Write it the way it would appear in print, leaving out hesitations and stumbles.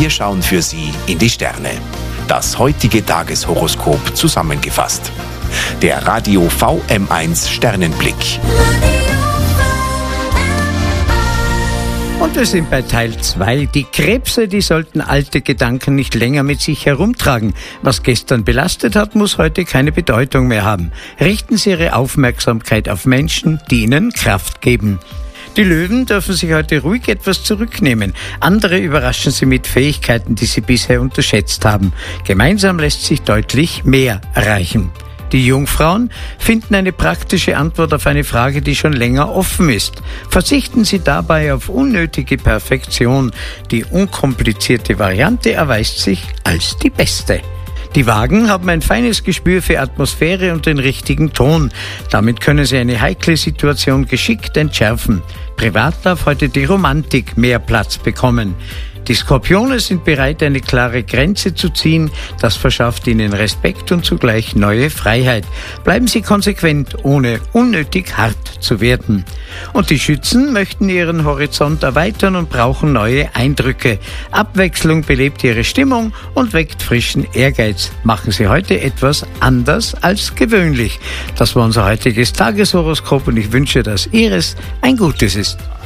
Wir schauen für Sie in die Sterne. Das heutige Tageshoroskop zusammengefasst. Der Radio VM1 Sternenblick. Und wir sind bei Teil 2. Die Krebse, die sollten alte Gedanken nicht länger mit sich herumtragen. Was gestern belastet hat, muss heute keine Bedeutung mehr haben. Richten Sie Ihre Aufmerksamkeit auf Menschen, die Ihnen Kraft geben. Die Löwen dürfen sich heute ruhig etwas zurücknehmen. Andere überraschen Sie mit Fähigkeiten, die Sie bisher unterschätzt haben. Gemeinsam lässt sich deutlich mehr erreichen. Die Jungfrauen finden eine praktische Antwort auf eine Frage, die schon länger offen ist. Verzichten Sie dabei auf unnötige Perfektion. Die unkomplizierte Variante erweist sich als die beste. Die Wagen haben ein feines Gespür für Atmosphäre und den richtigen Ton. Damit können Sie eine heikle Situation geschickt entschärfen. Privat darf heute die Romantik mehr Platz bekommen. Die Skorpione sind bereit, eine klare Grenze zu ziehen. Das verschafft ihnen Respekt und zugleich neue Freiheit. Bleiben Sie konsequent, ohne unnötig hart zu werden. Und die Schützen möchten ihren Horizont erweitern und brauchen neue Eindrücke. Abwechslung belebt ihre Stimmung und weckt frischen Ehrgeiz. Machen Sie heute etwas anders als gewöhnlich. Das war unser heutiges Tageshoroskop und ich wünsche, dass Ihres ein gutes ist.